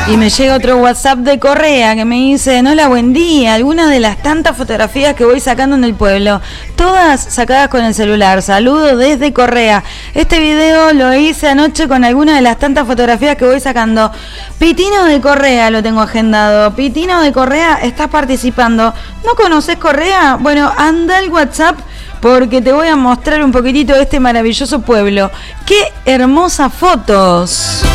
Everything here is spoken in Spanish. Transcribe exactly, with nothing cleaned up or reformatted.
Y me llega otro WhatsApp de Correa que me dice: hola, buen día, algunas de las tantas fotografías que voy sacando en el pueblo, todas sacadas con el celular, saludo desde Correa. Este video lo hice anoche con algunas de las tantas fotografías que voy sacando. Pitino de Correa lo tengo agendado. Pitino de Correa, estás participando. ¿No conoces Correa? Bueno, anda al WhatsApp porque te voy a mostrar un poquitito de este maravilloso pueblo. ¡Qué hermosas fotos!